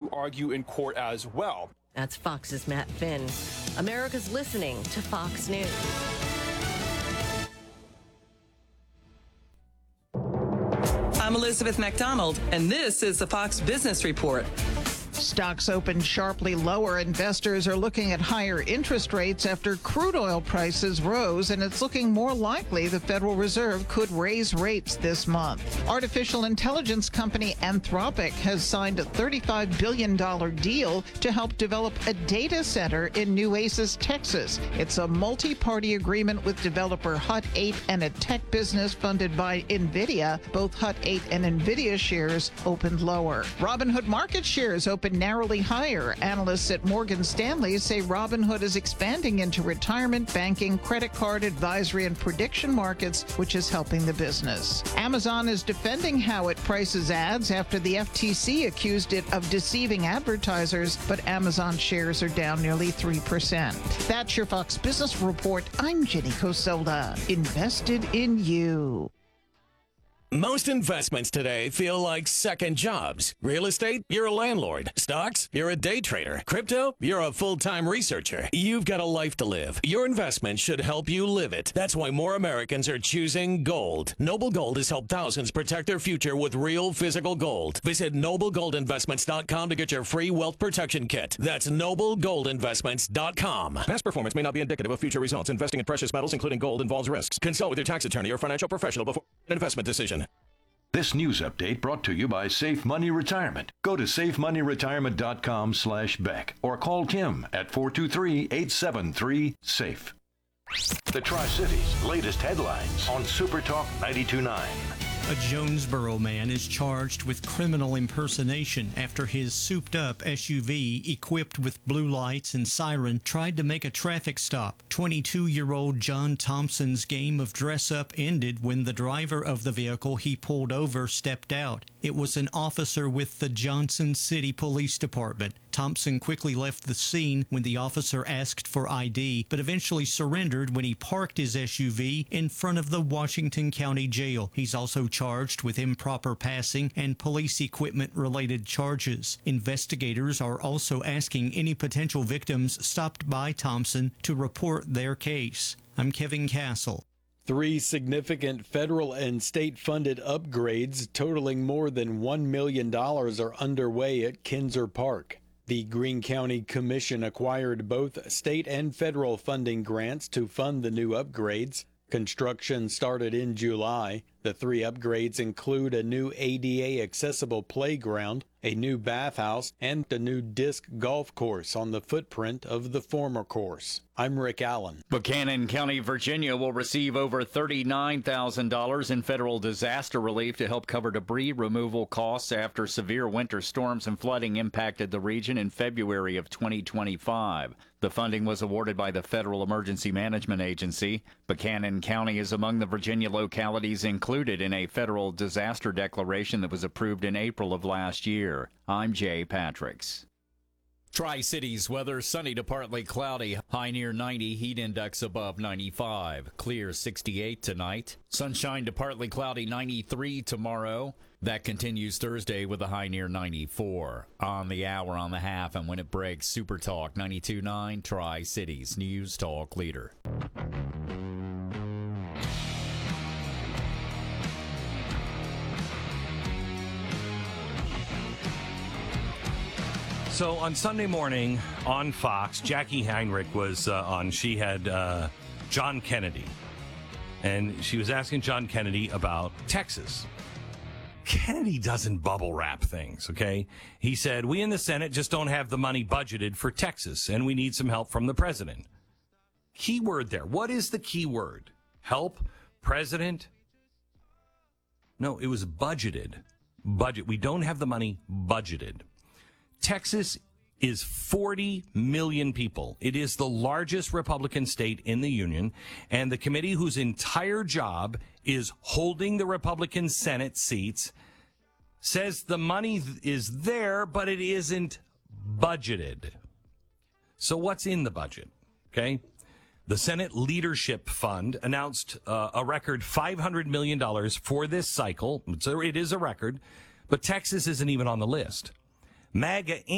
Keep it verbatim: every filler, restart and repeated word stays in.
argue in court as well. That's Fox's Matt Finn. America's listening to Fox News. I'm Elizabeth McDonald, and this is the Fox Business Report. Stocks opened sharply lower. Investors are looking at higher interest rates after crude oil prices rose, and it's looking more likely the Federal Reserve could raise rates this month. Artificial intelligence company Anthropic has signed a thirty-five billion dollars deal to help develop a data center in Nueces, Texas. It's a multi-party agreement with developer Hut eight and a tech business funded by NVIDIA. Both Hut eight and NVIDIA shares opened lower. Robinhood market shares opened narrowly higher. Analysts at Morgan Stanley say Robinhood is expanding into retirement, banking, credit card, advisory, and prediction markets, which is helping the business. Amazon is defending how it prices ads after the F T C accused it of deceiving advertisers, but Amazon shares are down nearly three percent. That's your Fox Business Report. I'm Jenny Cosola. Invested in you. Most investments today feel like second jobs. Real estate, you're a landlord. Stocks, you're a day trader. Crypto, you're a full-time researcher. You've got a life to live. Your investment should help you live it. That's why more Americans are choosing gold. Noble Gold has helped thousands protect their future with real physical gold. Visit noble gold investments dot com to get your free wealth protection kit. That's noble gold investments dot com. Past performance may not be indicative of future results. Investing in precious metals, including gold, involves risks. Consult with your tax attorney or financial professional before an investment decision. This news update brought to you by Safe Money Retirement. Go to safe money retirement dot com slash Beck or call Kim at four two three, eight seven three, SAFE. The Tri-Cities' latest headlines on Super Talk ninety-two point nine. A Jonesboro man is charged with criminal impersonation after his souped-up S U V, equipped with blue lights and siren, tried to make a traffic stop. twenty-two-year-old John Thompson's game of dress-up ended when the driver of the vehicle he pulled over stepped out. It was an officer with the Johnson City Police Department. Thompson quickly left the scene when the officer asked for I D, but eventually surrendered when he parked his S U V in front of the Washington County Jail. He's also charged with improper passing and police equipment-related charges. Investigators are also asking any potential victims stopped by Thompson to report their case. I'm Kevin Castle. Three significant federal and state-funded upgrades totaling more than one million dollars are underway at Kinser Park. The Greene County Commission acquired both state and federal funding grants to fund the new upgrades. Construction started in July. The three upgrades include a new A D A-accessible playground, a new bathhouse, and a new disc golf course on the footprint of the former course. I'm Rick Allen. Buchanan County, Virginia will receive over thirty-nine thousand dollars in federal disaster relief to help cover debris removal costs after severe winter storms and flooding impacted the region in February of twenty twenty-five. The funding was awarded by the Federal Emergency Management Agency. Buchanan County is among the Virginia localities included in a federal disaster declaration that was approved in April of last year. I'm Jay Patricks. Tri-Cities weather, sunny to partly cloudy, high near ninety, heat index above ninety-five, clear sixty-eight tonight, sunshine to partly cloudy ninety-three tomorrow. That continues Thursday with a high near ninety-four. On the hour, on the half, and when it breaks, Super Talk ninety-two point nine, Tri-Cities News Talk Leader. So on Sunday morning on Fox, Jackie Heinrich was uh, on. She had uh, John Kennedy, and she was asking John Kennedy about Texas. Kennedy doesn't bubble wrap things, okay? He said, we in the Senate just don't have the money budgeted for Texas, and we need some help from the president. Key word there. What is the key word? Help? President? No, it was budgeted. Budget. We don't have the money budgeted. Texas is forty million people. It is the largest Republican state in the union, and the committee whose entire job is holding the Republican Senate seats says the money is there, but it isn't budgeted. So what's in the budget? Okay. The Senate Leadership Fund announced uh, a record five hundred million dollars for this cycle. So it is a record, but Texas isn't even on the list. MAGA